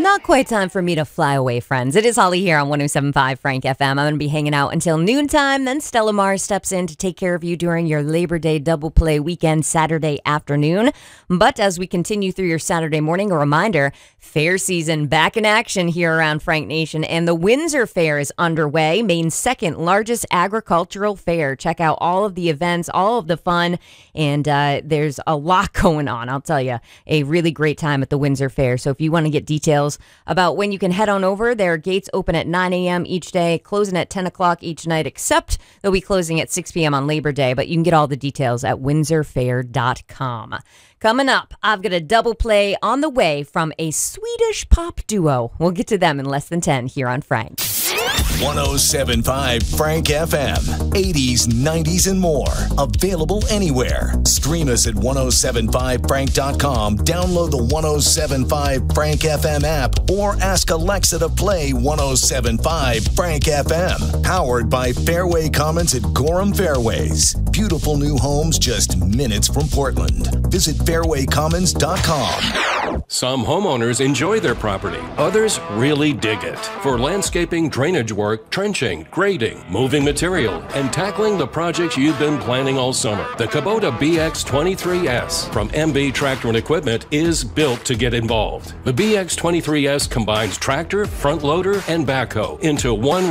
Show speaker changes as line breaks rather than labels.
Not quite time for me to fly away, friends. It is Holly here on 107.5 Frank FM. I'm going to be hanging out until noontime. Then Stella Mars steps in to take care of you during your Labor Day double play weekend Saturday afternoon. But as we continue through your Saturday morning, a reminder, fair season back in action here around Frank Nation. And the Windsor Fair is underway, Maine's second largest agricultural fair. Check out all of the events, all of the fun, and there's a lot going on. I'll tell you, a really great time at the Windsor Fair. So if you want to get details about when you can head on over, their gates open at 9 a.m. each day, closing at 10 o'clock each night, except they'll be closing at 6 p.m. on Labor Day, but you can get all the details at windsorfair.com. Coming up, I've got a double play on the way from a Swedish pop duo. We'll get to them in less than 10 here on Frank.
107.5 Frank FM. 80s, 90s, and more. Available anywhere. Stream us at 1075frank.com. Download the 107.5 Frank FM app or ask Alexa to play 107.5 Frank FM. Powered by Fairway Commons at Gorham Fairways. Beautiful new homes just minutes from Portland. Visit fairwaycommons.com.
Some homeowners enjoy their property. Others really dig it. For landscaping, drainage work, trenching, grading, moving material, and tackling the projects you've been planning all summer, the Kubota BX23S from MB Tractor and Equipment is built to get involved. The BX23S combines tractor, front loader, and backhoe into one